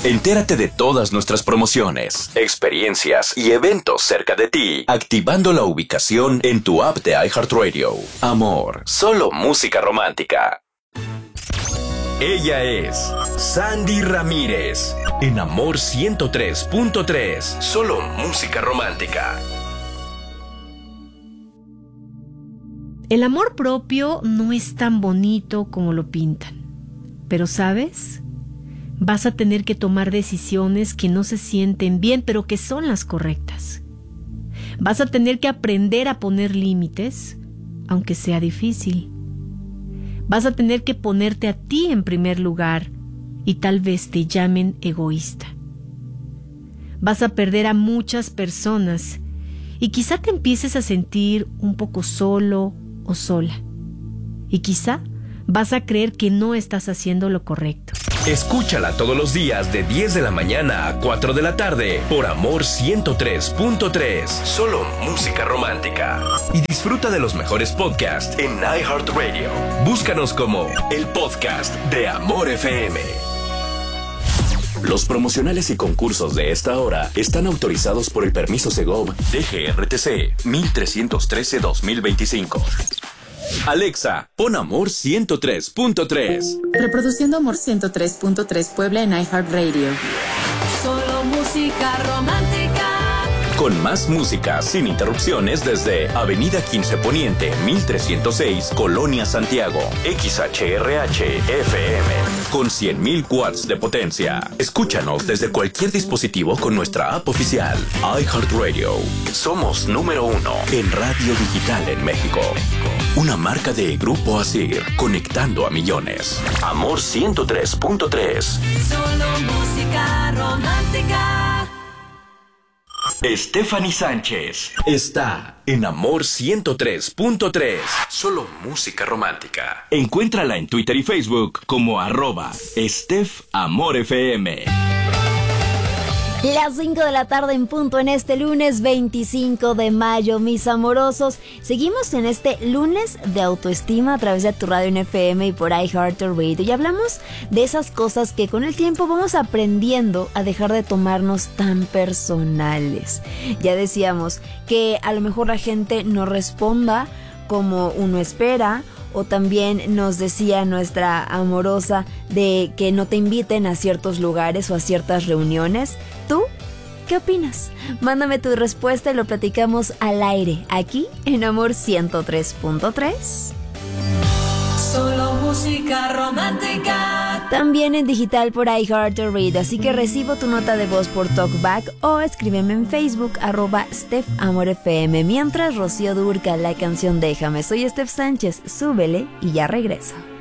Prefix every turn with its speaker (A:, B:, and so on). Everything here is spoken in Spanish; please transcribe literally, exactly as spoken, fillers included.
A: Entérate de todas nuestras promociones, experiencias y eventos cerca de ti, activando la ubicación en tu app de iHeartRadio. Amor, solo música romántica. Ella es Sandy Ramírez, en Amor ciento tres punto tres, solo música romántica.
B: El amor propio no es tan bonito como lo pintan, pero ¿sabes? Vas a tener que tomar decisiones que no se sienten bien, pero que son las correctas. Vas a tener que aprender a poner límites, aunque sea difícil. Vas a tener que ponerte a ti en primer lugar y tal vez te llamen egoísta. Vas a perder a muchas personas y quizá te empieces a sentir un poco solo o sola. Y quizá vas a creer que no estás haciendo lo correcto.
A: Escúchala todos los días de diez de la mañana a cuatro de la tarde por Amor ciento tres punto tres. Solo música romántica. Y disfruta de los mejores podcasts en iHeartRadio. Búscanos como el podcast de Amor F M. Los promocionales y concursos de esta hora están autorizados por el permiso Segov D G R T C mil trescientos trece dos mil veinticinco. Alexa, pon Amor ciento tres punto tres.
C: Reproduciendo Amor ciento tres punto tres Puebla en iHeartRadio.
D: Solo música romántica.
A: Con más música sin interrupciones desde Avenida quince Poniente, mil trescientos seis, Colonia Santiago. X H R H F M. Con cien mil watts de potencia. Escúchanos desde cualquier dispositivo con nuestra app oficial. iHeartRadio. Somos número uno en radio digital en México. Una marca de Grupo Asir, conectando a millones. Amor ciento tres punto tres.
D: Solo música romántica.
A: Stephanie Sánchez está en Amor ciento tres punto tres. Solo música romántica. Encuéntrala en Twitter y Facebook como arroba Steph Amor F M.
E: Las cinco de la tarde en punto en este lunes veinticinco de mayo, mis amorosos. Seguimos en este lunes de autoestima a través de tu radio en F M y por iHeartRadio. Y hablamos de esas cosas que con el tiempo vamos aprendiendo a dejar de tomarnos tan personales. Ya decíamos que a lo mejor la gente no responda como uno espera. O también nos decía nuestra amorosa de que no te inviten a ciertos lugares o a ciertas reuniones. ¿Tú qué opinas? Mándame tu respuesta y lo platicamos al aire, aquí en Amor ciento tres punto tres.
D: Solo música romántica.
E: También en digital por iHeartRadio, así que recibo tu nota de voz por TalkBack o escríbeme en Facebook, arroba Steph Amor F M. Mientras Rocío Dúrcal, la canción Déjame. Soy Steph Sánchez, súbele y ya regreso.